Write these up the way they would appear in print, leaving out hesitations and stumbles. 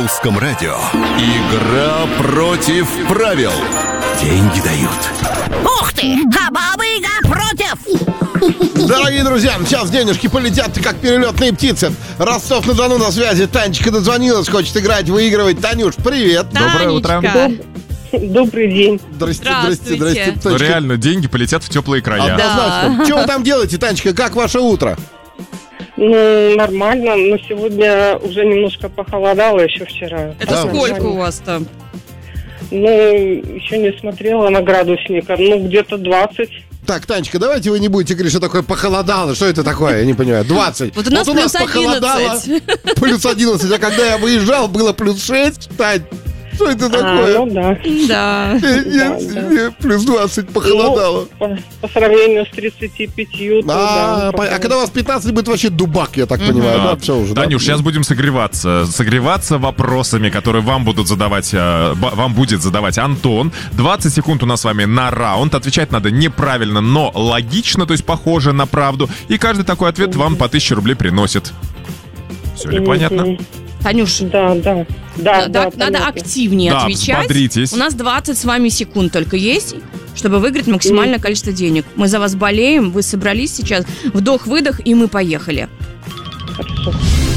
русском радио. Игра против правил. Деньги дают. Ух ты! А баба-яга против! Дорогие друзья, сейчас денежки полетят как перелетные птицы. Ростов-на-Дону на связи. Танечка дозвонилась, хочет играть, выигрывать. Танюш, привет. Доброе утро. Добрый день. Здрасте. Ну реально, деньги полетят в теплые края. Однозначно. Что вы там делаете, Танечка? Как ваше утро? Ну, нормально, но сегодня уже немножко похолодало, еще вчера. Это сколько у вас там? Ну, еще не смотрела на градусниках, ну, где-то 20. Так, Танечка, давайте вы не будете говорить, что такое похолодало. Что это такое? Я не понимаю. 20. Вот у нас плюс похолодало. 11. Плюс 11. А когда я выезжал, было плюс 6. Тань, что это такое? Ну да. Да. Нет, плюс 20 похолодало. Ну, по сравнению с 35, то да. А когда у вас 15, будет вообще дубак, я так понимаю. Да, все уже. Танюш, сейчас будем согреваться. Согреваться вопросами, которые вам будет задавать Антон. 20 секунд у нас с вами на раунд. Отвечать надо неправильно, но логично, то есть похоже на правду. И каждый такой ответ вам по 1000 рублей приносит. Все ли понятно? Танюш, Да, надо понятно. активнее отвечать. Взбодритесь. У нас 20 с вами секунд только есть, чтобы выиграть максимальное количество денег. Мы за вас болеем, вы собрались сейчас. Вдох-выдох, и мы поехали. Хорошо.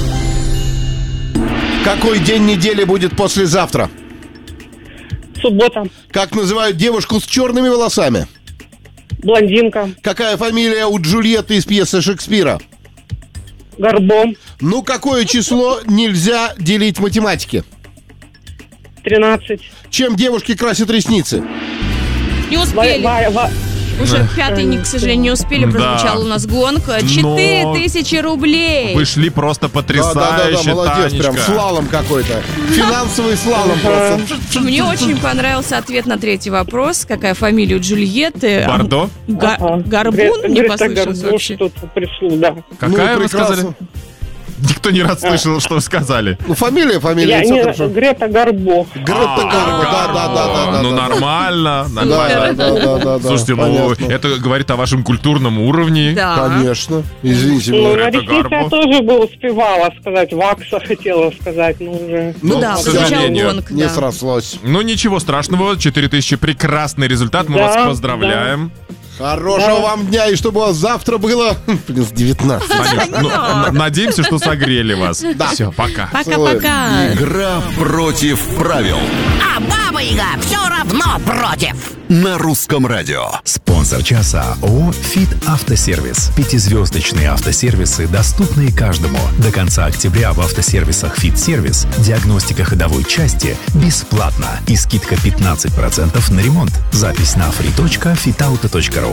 Какой день недели будет послезавтра? Суббота. Как называют девушку с черными волосами? Блондинка. Какая фамилия у Джульетты из пьесы Шекспира? Горбом. Ну, какое число нельзя делить в математике? 13. Чем девушки красят ресницы? Не успели. Уже пятый, к сожалению, не успели. Прозвучал у нас гонг. 4000 рублей. Вы шли просто потрясающе, Да, молодец, Танечка. прям слалом какой-то. Финансовый слалом просто. Мне очень понравился ответ на третий вопрос. Какая фамилия у Джульетты? Бордо? Горбун? Не послышалось вообще. Что-то пришло, да. Какая вы прекрасно. сказали? Никто не раз слышал, что вы сказали. Ну, фамилия, все хорошо. Грета Горбо. Грета Гарбо, да. Ну, нормально. Да. Слушайте, понятно. это говорит о вашем культурном уровне. Да. Конечно. Извините Ну, меня. на Грета ресницы я Гарбо. тоже бы успевала сказать. Вакса хотела сказать, но уже... Ну да, к прозвучал сожалению, гонг. Не Да. срослось. Ну, ничего страшного, 4000 прекрасный результат, мы Да, вас поздравляем. Хорошего вам дня, и чтобы у вас завтра было плюс 19. Танюш, надеемся, что согрели вас. Да. Все, пока. Пока-пока. Игра против правил. А баба-яга все равно против! На русском радио. Спонсор часа ООО «Фит Автосервис». 5-звездочные автосервисы, доступные каждому. До конца октября в автосервисах «Фит Сервис» диагностика ходовой части бесплатна и скидка 15% на ремонт. Запись на free.fitauto.ru.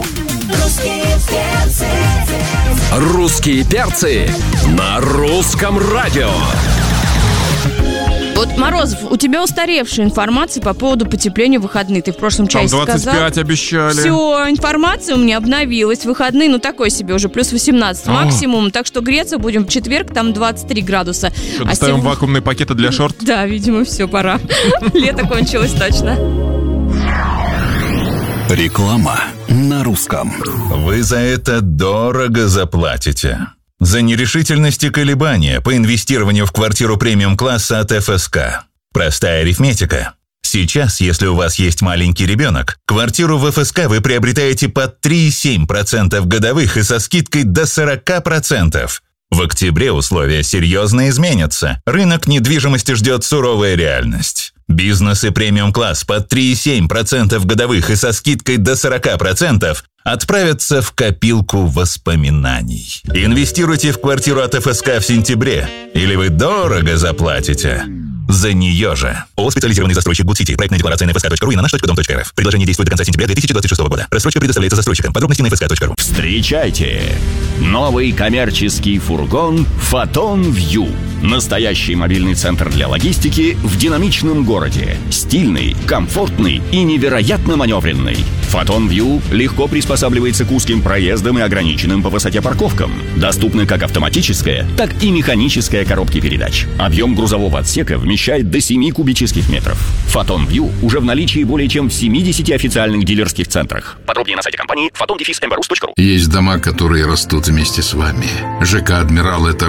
Русские перцы на русском радио. Вот, Морозов, у тебя устаревшая информация по поводу потепления в выходные. Ты в прошлом Там часе 25 сказал. обещали. Все, информация у меня обновилась. Выходные, ну такой себе уже, плюс 18 максимум. Так что греться будем в четверг, там 23 градуса. Что, достаем вакуумные пакеты для шорт? Да, видимо, все, пора. Лето кончилось точно. Реклама на русском. Вы за это дорого заплатите. За нерешительность и колебания по инвестированию в квартиру премиум-класса от ФСК. Простая арифметика. Сейчас, если у вас есть маленький ребенок, квартиру в ФСК вы приобретаете под 3,7% годовых и со скидкой до 40%. В октябре условия серьезно изменятся. Рынок недвижимости ждет суровая реальность. Бизнес и премиум-класс под 3,7% годовых и со скидкой до 40% отправятся в копилку воспоминаний. Инвестируйте в квартиру от ФСК в сентябре, или вы дорого заплатите за нее же. ООО «Специализированный застройщик Good City». Проектная декларация на fsk.ru и на nаш.dom.rf. Предложение действует до конца сентября 2026 года. Рассрочка предоставляется застройщикам. Подробности на fsk.ru. Встречайте! Новый коммерческий фургон «Фотон Вью». Настоящий мобильный центр для логистики в динамичном городе. Стильный, комфортный и невероятно маневренный. «Фотон Вью» легко приспосабливается к узким проездам и ограниченным по высоте парковкам. Доступны как автоматическая, так и механическая коробки передач. Объем грузового отсека вмещает до 7 кубических метров. «Фотон Вью» уже в наличии более чем в 70 официальных дилерских центрах. Подробнее на сайте компании photon-mbarus.ru. Есть дома, которые растут вместе с вами. ЖК «Адмирал» — это